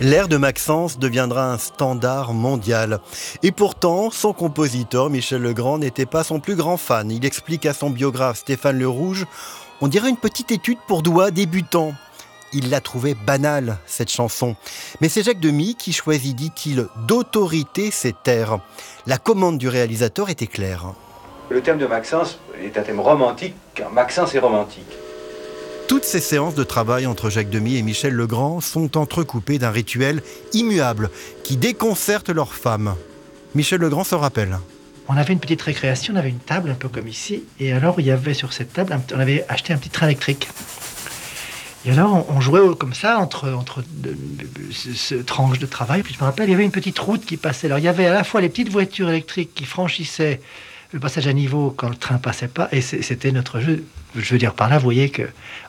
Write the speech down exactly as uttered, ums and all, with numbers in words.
L'air de Maxence deviendra un standard mondial. Et pourtant, son compositeur, Michel Legrand, n'était pas son plus grand fan. Il explique à son biographe Stéphane Le Rouge « On dirait une petite étude pour doigts débutants ». Il l'a trouvée banale, cette chanson. Mais c'est Jacques Demy qui choisit, dit-il, d'autorité cet air. La commande du réalisateur était claire. Le thème de Maxence est un thème romantique, car Maxence est romantique. Toutes ces séances de travail entre Jacques Demy et Michel Legrand sont entrecoupées d'un rituel immuable qui déconcerte leurs femmes. Michel Legrand se rappelle. On avait une petite récréation, on avait une table un peu comme ici, et alors il y avait sur cette table, on avait acheté un petit train électrique. Et alors on jouait comme ça entre, entre de, de, de, ce, ce tranche de travail. Puis je me rappelle, il y avait une petite route qui passait. Alors il y avait à la fois les petites voitures électriques qui franchissaient le passage à niveau quand le train passait pas, et c'était notre jeu. Je veux dire par là, vous voyez que